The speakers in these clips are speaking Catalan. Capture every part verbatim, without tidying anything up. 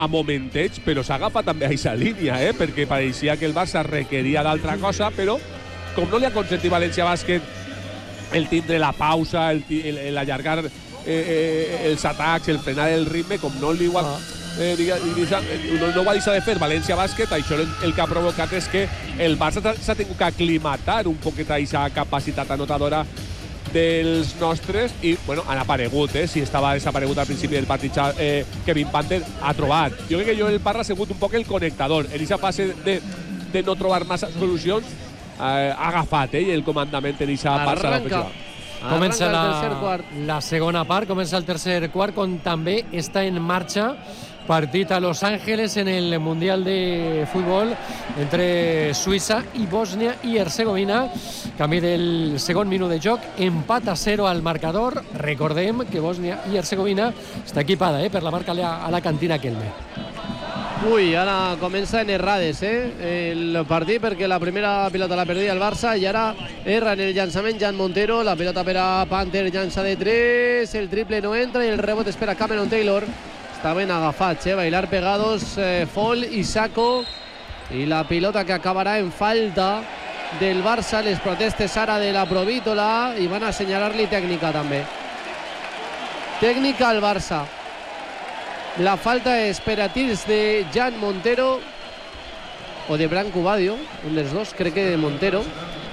a momenteig, però s'agafa també a aquesta línia, eh? Perquè pareixia que el Barça requeria d'altra cosa, però com no li ha consentit València Bàsquet el tindre la pausa, el, el, el allargar eh, eh, els atacs, el frenar el ritme, com no li ho ha, eh, diga, no, no ho ha deixat de fer València Bàsquet, això el, el que ha provocat és que el Barça s'ha tingut que aclimatar un poquet a aquesta capacitat anotadora dels nostres i, bueno, han aparegut, eh? Si estava desaparegut al principi del partit, eh, Kevin Panther ha trobat. Jo crec que jo el Parra ha sigut un poc el connectador. En aquesta fase de, de no trobar massa solucions, eh, ha agafat eh, el comandament en aquesta part. Comença la, la segona part, comença el tercer quart, on també està en marxa partit a Los Ángeles en el Mundial de Fútbol entre Suïssa i Bòsnia i Hercegovina. Canvi del segon minut de joc, empat a zero al marcador. Recordem que Bòsnia i Hercegovina està equipada eh, per la marca a la, a la cantina Kelme. Ui, ara comença en errades eh, el partit, perquè la primera pilota la perdia el Barça i ara erra en el llançament Jan Montero. La pilota per a Panther, llança de tres, el triple no entra i el rebot espera Cameron Taylor. Està ben agafats, eh? Bailar pegados, eh, Fall i Sacco. I la pilota que acabarà en falta del Barça. Les protestes ara de la Provítola i van a assenyalar-li tècnica també. Tècnica al Barça. La falta és per a tirs de Jan Montero o de Branco Badio, un dels dos, crec que de Montero.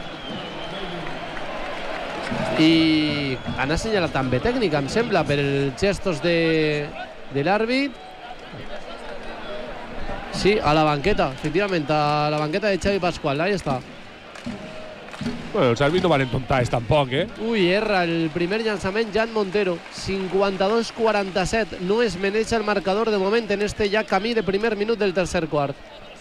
I han assenyalat també tècnica, em sembla, per els gestos de... de l'àrbit. Sí, a la banqueta, efectivament, a la banqueta de Xavi Pascual, ahí està. Bueno, els àrbits no van entontar tampoc, eh? Ui, erra el primer llançament Jan Montero, cinquanta-dos quaranta-set, no es maneja el marcador de moment en este ja camí de primer minut del tercer quart.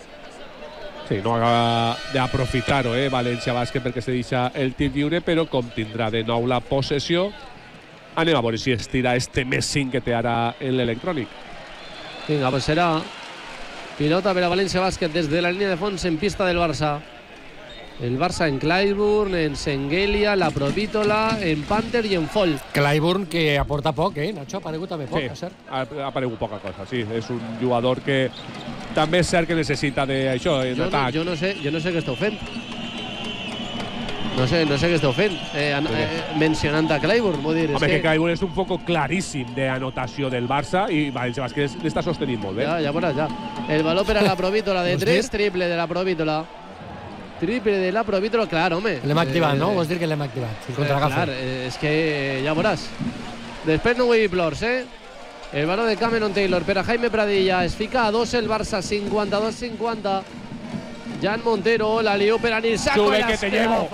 Sí, no acaba d'aprofitar-ho, eh, València Bàsquet, perquè se deixa el tir lliure, però com tindrà de nou la possessió, anem a veure si estira este més cinc que té ara en l'electrònic. Vinga, pues serà pilota per a València Bàsquet des de la línia de fons en pista del Barça. El Barça en Clyburn, en Senghelia, la Provítola, en Panther i en Fall. Clyburn que aporta poc, eh? Nacho, ha aparegut també poc, sí, cert? ha aparegut poca cosa, sí. És un jugador que també és cert que necessita d'això, d'atac. Jo, no, jo, no sé, jo no sé què esteu fent. No sé, no sé què esteu fent, eh, eh, mencionant a Clyburn, vull dir... Home, és que, que Clyburn és un foco claríssim d'anotació del Barça i València Bàsquet l'està sostenint molt bé. Ja, ja veuràs, ja. El valor per a la Provítola de tres, triple de la Provítola. Triple de la Provítola, clar, home. L'hem activat, eh, no? Vols dir que l'hem activat? El contragafe. Clar, eh, és que ja veuràs. Després no vull dir plors, eh? El valor de Cameron Taylor per a Jaime Pradilla. Es fica a dos el Barça, cinquanta-dos cinquanta. Jan Montero, la lió per a Nil Sacco. Sube que te llevo.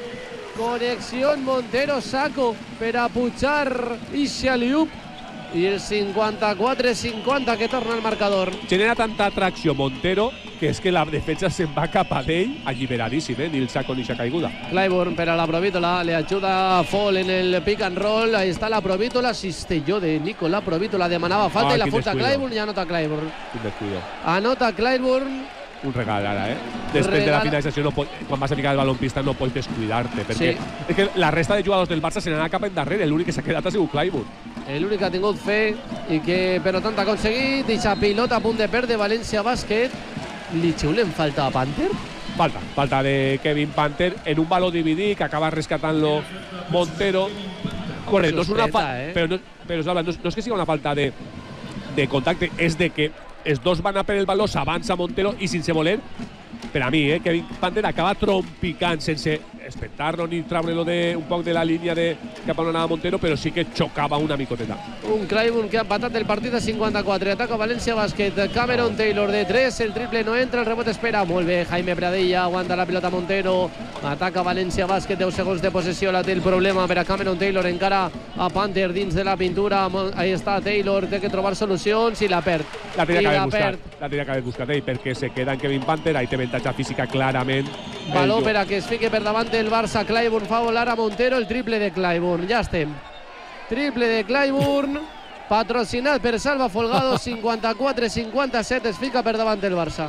Conexión Montero-Sacco per a pujar Ixaliup i el cinquanta-quatre cinquanta que torna al marcador. Genera tanta atracció Montero que és que la defensa se'n va cap a d'ell alliberadíssim, eh? Ni el Sacco ni s'ha caiguda. Clyburn per a la Provítola, le ajuda Fall en el pick and roll, ahí está la Provítola, cistelló de Nicolà Provítola, demanava falta ah, i la falta Clyburn i anota Clyburn. Un descuido. Anota Clyburn. Un regal ara, eh? Després regal. de la finalització, no pot, quan vas a ficar el baló en pista no pots descuidar-te, perquè sí. És que la resta de jugadors del Barça se n'han anat cap endarrere, l'únic que s'ha quedat ha sigut Clyburn. L'únic que ha tingut fe i que per tant ha aconseguit, deixa pilota a punt de perdre València Bàsquet. Li xiulen falta a Panther? Falta, falta de Kevin Panther en un baló dividit que acaba rescatant-lo Montero. Correcte, no és una falta, eh? però, no, però no, no és que sigui una falta de, de contacte, és de que els dos van a per el baló, s'avança Montero i sense voler, per a mi, eh, Kevin Panther acaba trompicant sense espectar-lo ni treure-lo un poc de la línia de cap a on anava Montero, però sí que xocava una micoteta. Un Clyburn que ha empatat el partit a cinquanta-quatre. Ataca València Bàsquet. Cameron Taylor de tres, el triple no entra, el rebot espera. Molt bé, Jaime Pradilla, aguanta la pilota Montero. Ataca València Bàsquet, deu segons de possessió, la té el problema per a Cameron Taylor, encara a Panther dins de la pintura. Ahí està Taylor, té que trobar solucions i la perd. La tenia que haver buscat, la tenia que haver buscat ell, perquè se queda en Kevin Panther, ahí té avantatge física clarament. Baló per a que es fique per davant el Barça. Clyburn fa volar a Montero, el triple de Clyburn. Ja estem. Triple de Clyburn, patrocinat per Salva Folgado, cinquanta-quatre cinquanta-set, es fica per davant el Barça.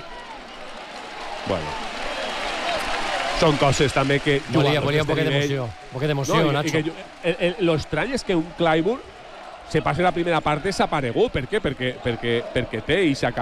Bueno. Són coses també que... Volia, volia un poquet d'emoció. Un poquet d'emoció, no, Nacho. Lo estrany és que un Clyburn se passa la primera part desaparegut. Per què? Perquè, perquè, perquè té i